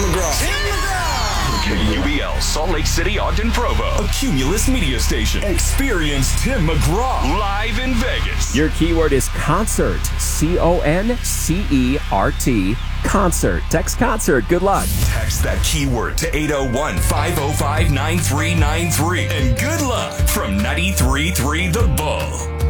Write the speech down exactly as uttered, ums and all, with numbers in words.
McGraw. Tim McGraw. K U B L, Salt Lake City, Ogden, Provo. A Cumulus media station. Experience Tim McGraw live in Vegas. Your keyword is concert. C O N C E R T. Concert. Text concert. Good luck. Text that keyword to eight oh one, five oh five, nine three nine three. And good luck from ninety-three point three The Bull.